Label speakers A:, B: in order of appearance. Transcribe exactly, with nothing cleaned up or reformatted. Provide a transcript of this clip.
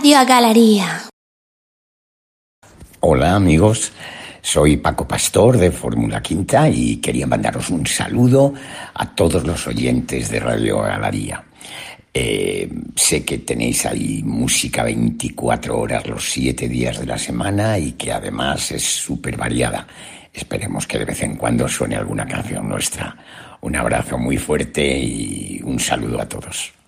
A: Radio Galería.
B: Hola amigos, soy Paco Pastor de Fórmula Quinta y quería mandaros un saludo a todos los oyentes de Radio Galería. Eh, sé que tenéis ahí música veinticuatro horas los siete días de la semana y que además es súper variada. Esperemos que de vez en cuando suene alguna canción nuestra. Un abrazo muy fuerte y un saludo a todos.